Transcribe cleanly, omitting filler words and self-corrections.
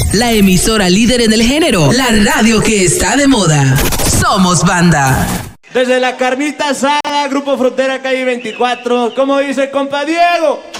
La emisora líder en el género, la radio que está de moda. Somos Banda. Desde la carnita asada, Grupo Frontera, calle 24. ¿Cómo dice, compa Diego?